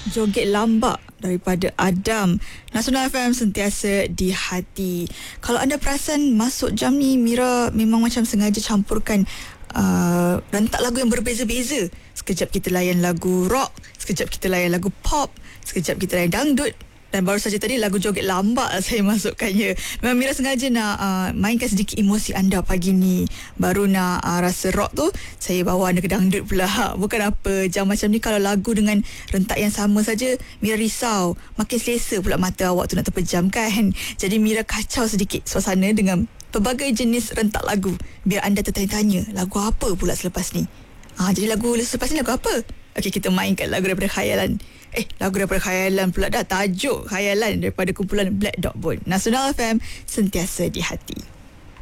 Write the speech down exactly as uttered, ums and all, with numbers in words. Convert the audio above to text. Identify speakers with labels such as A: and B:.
A: Joget Lambak daripada Adam. Nasional F M sentiasa di hati. Kalau anda perasan masuk jam ni, Mira memang macam sengaja campurkan uh, rentak lagu yang berbeza-beza. Sekejap kita layan lagu rock, sekejap kita layan lagu pop, sekejap kita layan dangdut. Dan baru saja tadi lagu Joget Lambak saya masukkannya. Memang Mira sengaja nak uh, mainkan sedikit emosi anda pagi ni. Baru nak uh, rasa rock tu, saya bawa anda ke dangdut pula. Bukan apa, jam macam ni kalau lagu dengan rentak yang sama saja, Mira risau. Makin selesa pula mata awak tu nak terpejam kan. Jadi Mira kacau sedikit suasana dengan pelbagai jenis rentak lagu. Biar anda tertanya-tanya, lagu apa pula selepas ni? Ah, jadi lagu selepas ni lagu apa? Okey, kita mainkan lagu daripada khayalan. Eh, lagu daripada khayalan pula dah. Tajuk khayalan daripada kumpulan Black Dog Bone. Nasional F M sentiasa di hati.